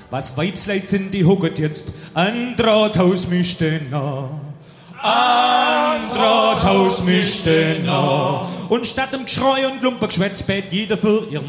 Was Weibsleid sind, die hucket jetzt an Drahthaus mich denn nah. An Drahthaus mich denn nah. Und statt dem Geschrei und Lumpergeschwätz bät jeder für ihren